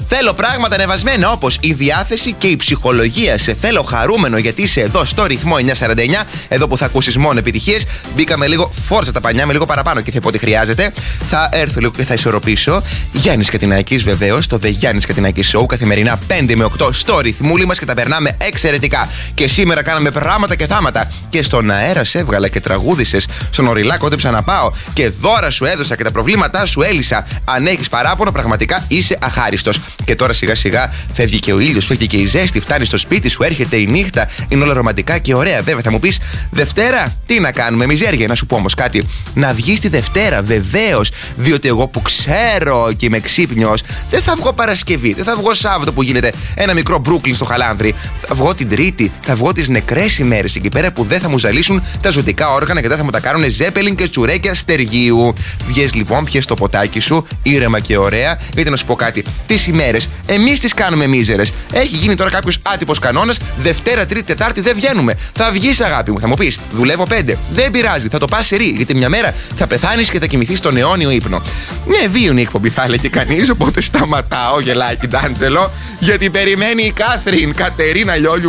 Θέλω πράγματα ανεβασμένα όπως η διάθεση και η ψυχολογία. Σε θέλω χαρούμενο γιατί είσαι εδώ στο ρυθμό 949. Εδώ που θα ακούσεις μόνο επιτυχίες. Μπήκαμε λίγο, φόρτσα τα πανιά με λίγο παραπάνω και θα πω ότι χρειάζεται. Θα έρθω λίγο και θα ισορροπήσω. Γιάννης Κατινάκης βεβαίως, το The Γιάννης Κατινάκης Show. Καθημερινά 5 με 8 στο ρυθμούλι μας και τα περνάμε εξαιρετικά. Και σήμερα κάναμε πράγματα και θάματα. Και στον αέρα σε έβγαλα και τραγούδισες. Στον οριλάκο ότεψα να πάω. Και δώρα σου έδωσα και τα προβλήματά σου έλυσα. Αν έχεις παράπονο, πραγματικά είσαι αχάριστος. Και τώρα σιγά σιγά φεύγει και ο ήλιος, φεύγει και η ζέστη, φτάνει στο σπίτι σου, έρχεται η νύχτα. Είναι όλα ρομαντικά και ωραία. Βέβαια θα μου πεις Δευτέρα, τι να κάνουμε, μιζέρια. Να σου πω όμως κάτι. Να βγεις τη Δευτέρα, βεβαίως. Διότι εγώ που ξέρω και είμαι ξύπνιος, δεν θα βγω Παρασκευή, δεν θα βγω Σάββατο που γίνεται ένα μικρό Μπρούκλιν στο Χαλάνδρι. Θα βγω την Τρίτη, θα βγω τις νεκρές ημέρες εκεί πέρα που δεν θα μου ζαλίσουν τα ζωτικά όργανα και δεν θα μου τα κάνουν ζέπελιν και τσουρέκια στεργίου. Βγες λοιπόν, πιες το ποτάκι σου, ήρεμα και ωραία, γιατί να σου πω κάτι. Τις ημέρες εμείς τις κάνουμε μίζερες. Έχει γίνει τώρα κάποιος άτυπος κανόνας. Δευτέρα, Τρίτη, Τετάρτη δεν βγαίνουμε. Θα βγεις, αγάπη μου, θα μου πεις δουλεύω 5. Δεν πειράζει, θα το πας σε ρί, γιατί μια μέρα θα πεθάνεις και θα κοιμηθείς στον αιώνιο ύπνο. Μια ευίωνη εκπομπή θα έλεγε κανείς, οπότε σταματάω, γελάκι Ντάντζελο, γιατί περιμένει η Κάθριν Κατερίνα Λιόλιου.